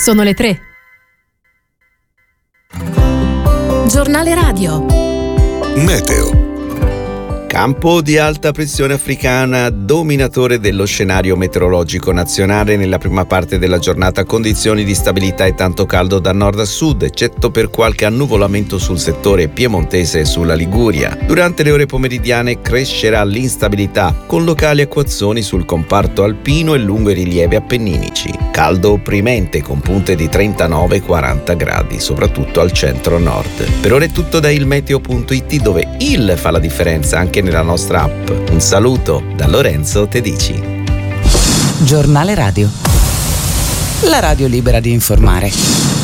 Sono le 3. Giornale radio. Meteo. Campo di alta pressione africana, dominatore dello scenario meteorologico nazionale nella prima parte della giornata, condizioni di stabilità e tanto caldo da nord a sud, eccetto per qualche annuvolamento sul settore piemontese e sulla Liguria. Durante le ore pomeridiane crescerà l'instabilità, con locali acquazzoni sul comparto alpino e lungo i rilievi appenninici. Caldo opprimente con punte di 39-40 gradi, soprattutto al centro-nord. Per ora è tutto da ilmeteo.it, dove il fa la differenza anche nella nostra app. Un saluto da Lorenzo Tedici. Giornale radio. La radio libera di informare.